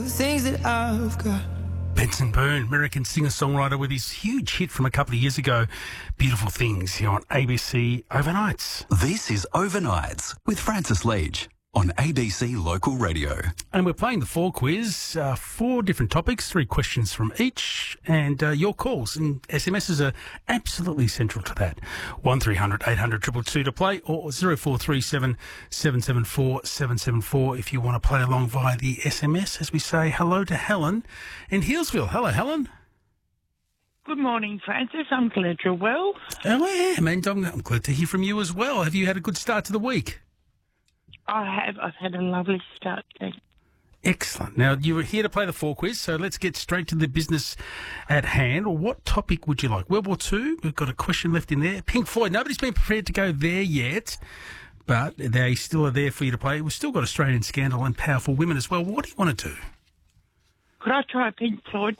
The things that I've got. Benson Boone, American singer-songwriter, with his huge hit from a couple of years ago, Beautiful Things, here on ABC Overnights. This is Overnights with Francis Leach on ABC Local Radio. And we're playing the 4 quiz, 4 different topics, 3 questions from each, and your calls and SMSs are absolutely central to that. 1300 800 222 to play, or 0437 774 774 if you want to play along via the SMS, as we say hello to Helen in Healesville. Hello, Helen. Good morning, Francis. I'm glad you're well. Oh, I am, and I'm glad to hear from you as well. Have you had a good start to the week? I have. I've had a lovely start. Excellent. Now, you were here to play the 4 quiz, so let's get straight to the business at hand. What topic would you like? World War II, we've got a question left in there. Pink Floyd, nobody's been prepared to go there yet, but they still are there for you to play. We've still got Australian Scandal and Powerful Women as well. What do you want to do? Could I try Pink Floyd,